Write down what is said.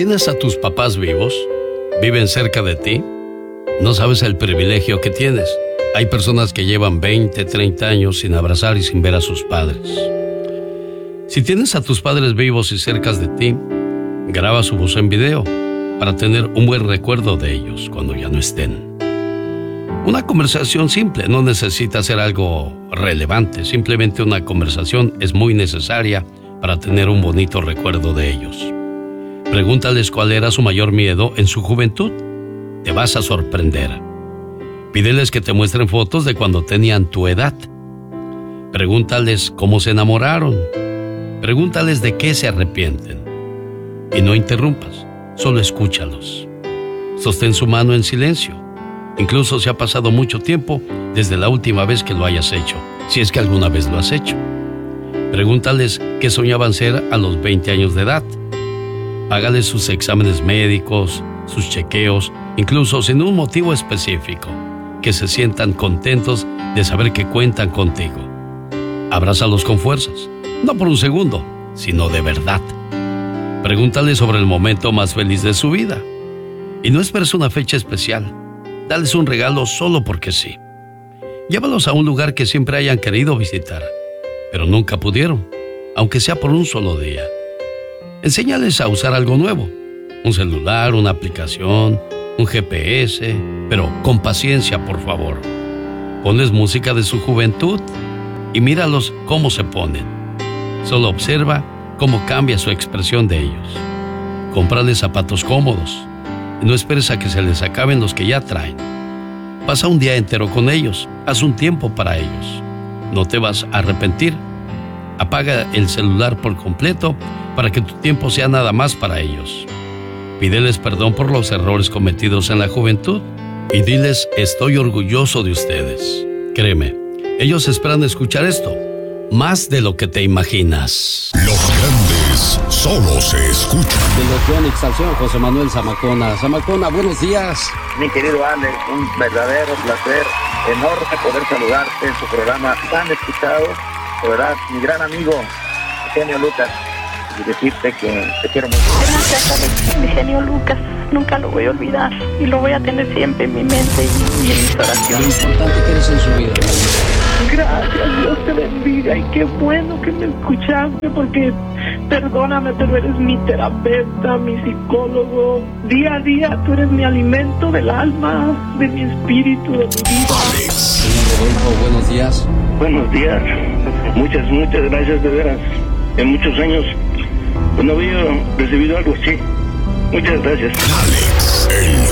¿Tienes a tus papás vivos? ¿Viven cerca de ti? No sabes el privilegio que tienes. Hay personas que llevan 20, 30 años sin abrazar y sin ver a sus padres. Si tienes a tus padres vivos y cerca de ti, graba su voz en video para tener un buen recuerdo de ellos cuando ya no estén. Una conversación simple, no necesita ser algo relevante, simplemente una conversación es muy necesaria para tener un bonito recuerdo de ellos. Pregúntales cuál era su mayor miedo en su juventud. Te vas a sorprender. Pídeles que te muestren fotos de cuando tenían tu edad. Pregúntales cómo se enamoraron. Pregúntales de qué se arrepienten. Y no interrumpas, solo escúchalos. Sostén su mano en silencio. Incluso si ha pasado mucho tiempo desde la última vez que lo hayas hecho, si es que alguna vez lo has hecho. Pregúntales qué soñaban ser a los 20 años de edad. Págales sus exámenes médicos, sus chequeos, incluso sin un motivo específico. Que se sientan contentos de saber que cuentan contigo. Abrázalos con fuerzas, no por un segundo, sino de verdad. Pregúntales sobre el momento más feliz de su vida. Y no esperes una fecha especial. Dales un regalo solo porque sí. Llévalos a un lugar que siempre hayan querido visitar, pero nunca pudieron, aunque sea por un solo día. Enséñales a usar algo nuevo, un celular, una aplicación, un GPS, pero con paciencia, por favor. Ponles música de su juventud y míralos cómo se ponen. Solo observa cómo cambia su expresión de ellos. Cómprales zapatos cómodos. No esperes a que se les acaben los que ya traen. Pasa un día entero con ellos. Haz un tiempo para ellos. No te vas a arrepentir. Apaga el celular por completo para que tu tiempo sea nada más para ellos. Pídeles perdón por los errores cometidos en la juventud y diles: estoy orgulloso de ustedes. Créeme, ellos esperan escuchar esto, más de lo que te imaginas. Los grandes solo se escuchan. De los Yonix, Salción, José Manuel Zamacona. Zamacona, buenos días. Mi querido Alex, un verdadero placer, enorme poder saludarte en tu programa tan escuchado. De verdad, mi gran amigo, Genio Lucas, y decirte que te quiero mucho. Gracias, Alex, mi genio Lucas. Nunca lo voy a olvidar y lo voy a tener siempre en mi mente y en mis oraciones. Lo importante que eres en su vida. Gracias, Dios te bendiga y qué bueno que me escuchaste porque perdóname, pero eres mi terapeuta, mi psicólogo. Día a día tú eres mi alimento del alma, de mi espíritu, de mi vida. Señor Rodolfo, buenos días. Buenos días. Muchas gracias de veras. En muchos años no había recibido algo así. Muchas gracias. Alex, el